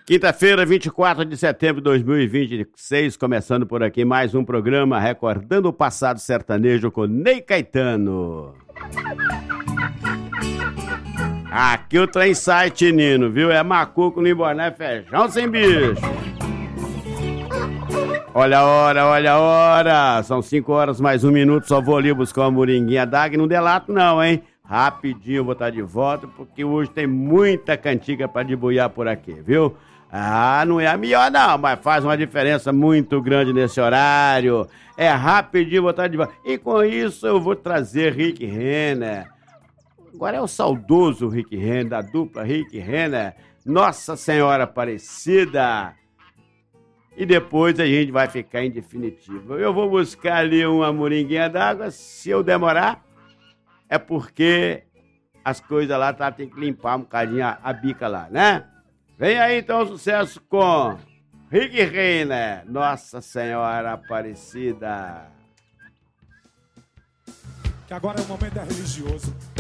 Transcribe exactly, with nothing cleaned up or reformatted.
Quinta-feira, vinte e quatro de setembro de dois mil e vinte e seis, começando por aqui mais um programa Recordando o Passado Sertanejo com Ney Caetano. Aqui o trem sai, Nino, viu? É macuco no boné, feijão sem bicho. Olha a hora, olha a hora. São cinco horas mais um minuto, só vou ali buscar uma moringuinha d'água e não delato não, hein? Rapidinho eu vou estar de volta, porque hoje tem muita cantiga pra debuiar por aqui, viu? Ah, não é a melhor não, mas faz uma diferença muito grande nesse horário. É rapidinho, vou estar de volta. E com isso eu vou trazer Rick Renner. Agora é o saudoso Rick Renner, da dupla Rick Renner. Nossa Senhora Aparecida. E depois a gente vai ficar em definitivo. Eu vou buscar ali uma moringuinha d'água. Se eu demorar, é porque as coisas lá tá, tem que limpar um bocadinho a, a bica lá, né? Vem aí então o sucesso com Rick Renner, Nossa Senhora Aparecida. Que agora é o momento é religioso.